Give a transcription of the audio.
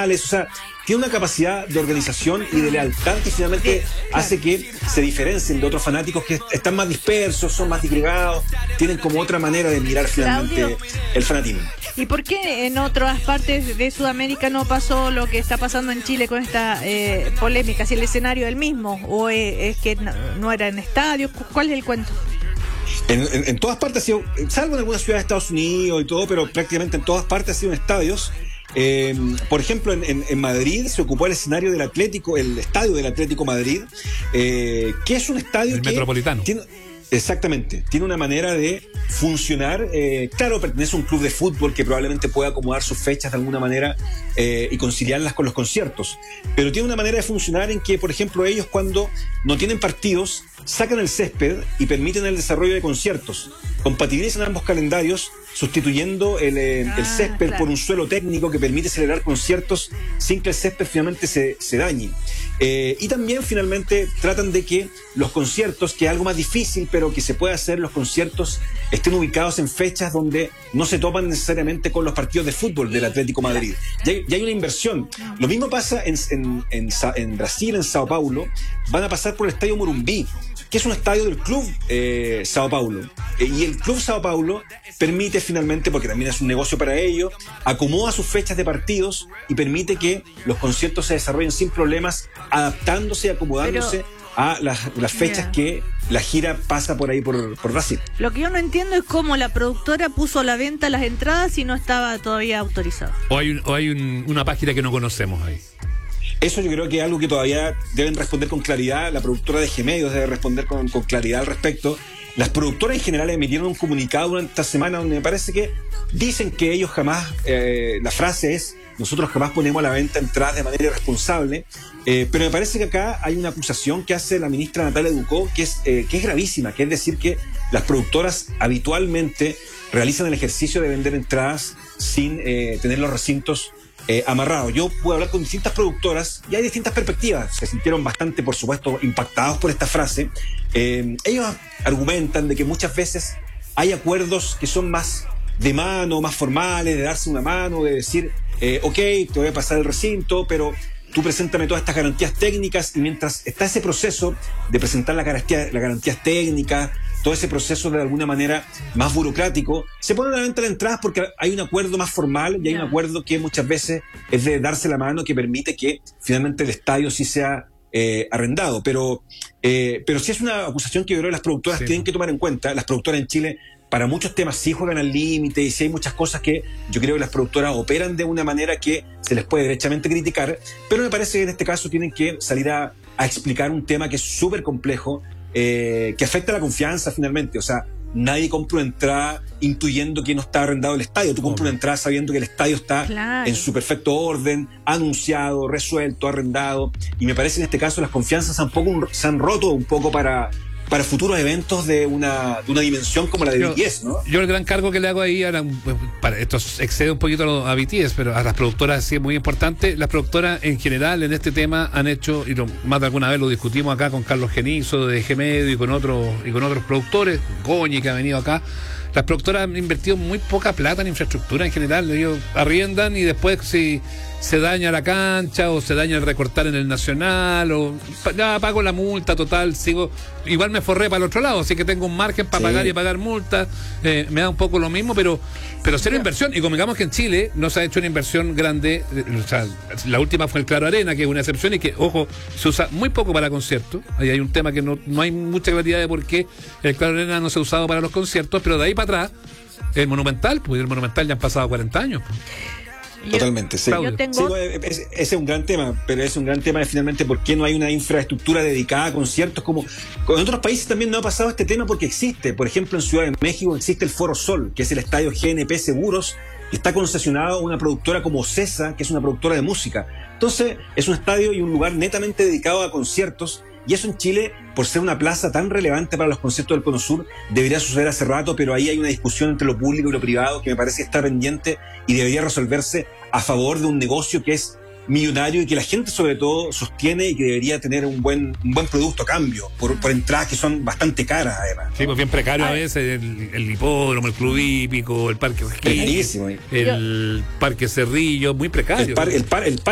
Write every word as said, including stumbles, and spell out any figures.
municipales, o sea, tiene una capacidad de organización y de lealtad que finalmente hace que se diferencien de otros fanáticos que están más dispersos, son más disgregados, tienen como otra manera de mirar finalmente Claudio, el fanatismo. ¿Y por qué en otras partes de Sudamérica no pasó lo que está pasando en Chile con esta eh, polémica? ¿Si el escenario es el mismo o es, es que no, no era en estadios? ¿Cuál es el cuento? En, en, en todas partes ha sido, salvo en algunas ciudades de Estados Unidos y todo, pero prácticamente en todas partes ha sido en estadios. Eh, por ejemplo, en, en, en Madrid se ocupó el escenario del Atlético, el estadio del Atlético Madrid, eh, que es un estadio el que Metropolitano. Tiene, exactamente, tiene una manera de funcionar. Eh, claro, pertenece a un club de fútbol que probablemente pueda acomodar sus fechas de alguna manera eh, y conciliarlas con los conciertos, pero tiene una manera de funcionar en que, por ejemplo, ellos cuando no tienen partidos sacan el césped y permiten el desarrollo de conciertos, compatibilizan ambos calendarios, sustituyendo el, eh, ah, el césped claro. por un suelo técnico que permite celebrar conciertos sin que el césped finalmente se, se dañe. Eh, y también finalmente tratan de que los conciertos, que es algo más difícil, pero que se puede hacer, los conciertos estén ubicados en fechas donde no se topan necesariamente con los partidos de fútbol del Atlético Madrid. Ya hay, ya hay una inversión. Lo mismo pasa en, en, en, en Brasil, en Sao Paulo. Van a pasar por el Estadio Morumbi, que es un estadio del Club eh, Sao Paulo. Eh, y el Club Sao Paulo permite finalmente, porque también es un negocio para ellos, acomoda sus fechas de partidos y permite que los conciertos se desarrollen sin problemas, adaptándose y acomodándose Pero, a las, las fechas yeah. que la gira pasa por ahí por, por Brasil. Lo que yo no entiendo es cómo la productora puso a la venta las entradas y no estaba todavía autorizado. O hay, un, o hay un, una página que no conocemos ahí. Eso yo creo que es algo que todavía deben responder con claridad. La productora de G-Medios debe responder con, con claridad al respecto. Las productoras en general emitieron un comunicado durante esta semana donde me parece que dicen que ellos jamás, eh, la frase es, nosotros jamás ponemos a la venta entradas de manera irresponsable, eh, pero me parece que acá hay una acusación que hace la ministra Natalia Ducó que es, eh, que es gravísima, que es decir que las productoras habitualmente realizan el ejercicio de vender entradas sin eh, tener los recintos Eh, amarrado. Yo pude hablar con distintas productoras y hay distintas perspectivas. Se sintieron bastante, por supuesto, impactados por esta frase. Eh, ellos argumentan de que muchas veces hay acuerdos que son más de mano, más formales, de darse una mano, de decir, eh, ok, te voy a pasar el recinto, pero tú preséntame todas estas garantías técnicas, y mientras está ese proceso de presentar las garantías, las garantías técnicas, todo ese proceso de alguna manera más burocrático, se pone a la venta las entradas porque hay un acuerdo más formal y hay un acuerdo que muchas veces es de darse la mano, que permite que finalmente el estadio sí sea eh, arrendado. Pero, eh, pero sí es una acusación que yo creo que las productoras sí. tienen que tomar en cuenta. Las productoras en Chile, para muchos temas sí juegan al límite, y sí hay muchas cosas que yo creo que las productoras operan de una manera que se les puede derechamente criticar, pero me parece que en este caso tienen que salir a, a explicar un tema que es súper complejo, Eh, que afecta la confianza finalmente. O sea, nadie compra una entrada intuyendo que no está arrendado el estadio. Tú compras una entrada sabiendo que el estadio está claro. en su perfecto orden, anunciado, resuelto, arrendado, y me parece que en este caso las confianzas un poco, se han roto un poco para para futuros eventos de una, de una dimensión como la de yo, B T S, ¿no? Yo el gran cargo que le hago ahí, ahora, para, esto excede un poquito a, a B T S, pero a las productoras sí es muy importante. Las productoras en general en este tema han hecho, y lo, más de alguna vez lo discutimos acá con Carlos Genizo de G-Medio y con otros y con otros productores, Goñi que ha venido acá. Las productoras han invertido muy poca plata en infraestructura en general. Ellos arriendan y después si se daña la cancha o se daña el recortar en el Nacional o ya pago la multa total, sigo igual me forré para el otro lado, así que tengo un margen para sí. pagar y pagar multas, eh, me da un poco lo mismo, pero pero cero inversión. Y como digamos que en Chile no se ha hecho una inversión grande, o sea, la última fue el Claro Arena, que es una excepción y que, ojo, se usa muy poco para conciertos. Ahí hay un tema que no, no hay mucha claridad de por qué el Claro Arena no se ha usado para los conciertos, pero de ahí para atrás, el Monumental, pues el Monumental ya han pasado cuarenta años. Totalmente, sí. Yo tengo... sí no, ese es un gran tema, pero es un gran tema de finalmente por qué no hay una infraestructura dedicada a conciertos, como en otros países también no ha pasado este tema, porque existe. Por ejemplo, en Ciudad de México existe el Foro Sol, que es el estadio G N P Seguros, que está concesionado a una productora como Ocesa, que es una productora de música. Entonces, es un estadio y un lugar netamente dedicado a conciertos. Y eso en Chile, por ser una plaza tan relevante para los conciertos del Cono Sur, debería suceder hace rato, pero ahí hay una discusión entre lo público y lo privado que me parece que está pendiente y debería resolverse a favor de un negocio que es millonario y que la gente sobre todo sostiene y que debería tener un buen un buen producto a cambio, por, por entradas que son bastante caras además, ¿no? Sí, pues bien precario a veces, el, el hipódromo, el club hípico, el parque O'Higgins, el, el parque Cerrillo, muy precario. El, par, el, par, el